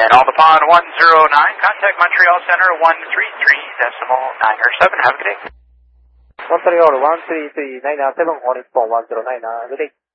And all the pond 109, contact Montreal Center 133.907. Have a good day. Montreal 133.907 on Nippon 109. Good day.